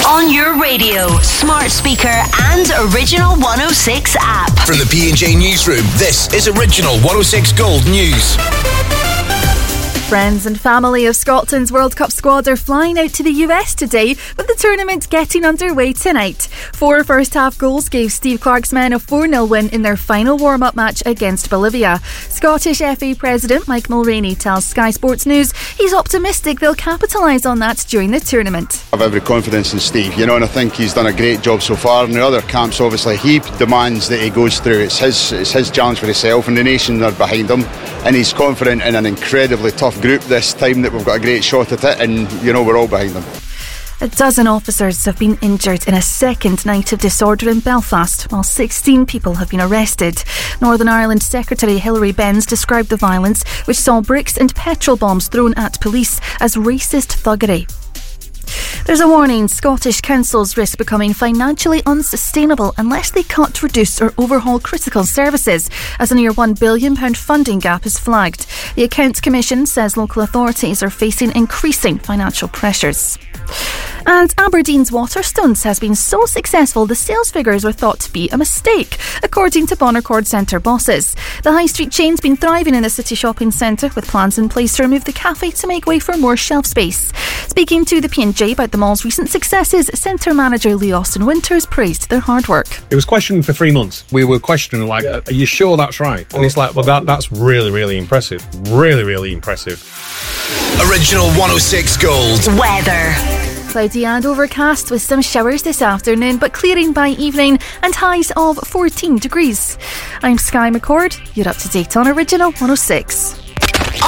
On your radio, smart speaker and Original 106 app. From the P&J Newsroom, this is Original 106 Gold News. Friends and family of Scotland's World Cup squad are flying out to the US today, with the tournament getting underway tonight. 4 first-half goals gave Steve Clarke's men a 4-0 win in their final warm-up match against Bolivia. Scottish FA President Mike Mulroney tells Sky Sports News he's optimistic they'll capitalise on that during the tournament. I have every confidence in Steve, and I think he's done a great job so far. In the other camps, obviously, he demands that he goes through. It's his challenge for himself, and the nation are behind him, and he's confident in an incredibly tough group this time that we've got a great shot at it, and we're all behind them. A dozen officers have been injured in a second night of disorder in Belfast, while 16 people have been arrested. Northern Ireland Secretary Hilary Benz described the violence, which saw bricks and petrol bombs thrown at police, as racist thuggery. There's a warning: Scottish councils risk becoming financially unsustainable unless they cut, reduce or overhaul critical services, as a near £1 billion funding gap is flagged. The Accounts Commission says local authorities are facing increasing financial pressures. And Aberdeen's Waterstones has been so successful the sales figures were thought to be a mistake, according to Bonnercord Centre bosses. The high street chain's been thriving in the city shopping centre, with plans in place to remove the cafe to make way for more shelf space. Speaking to the P&J about the mall's recent successes, centre manager Lee Austin Winters praised their hard work. It was questioned for 3 months. We were questioning, are you sure that's right? And it's like, well, that's really, really impressive. Really, really impressive. Original 106 Gold. Weather. Cloudy and overcast with some showers this afternoon, but clearing by evening and highs of 14 degrees. I'm Sky McCord. You're up to date on Original 106.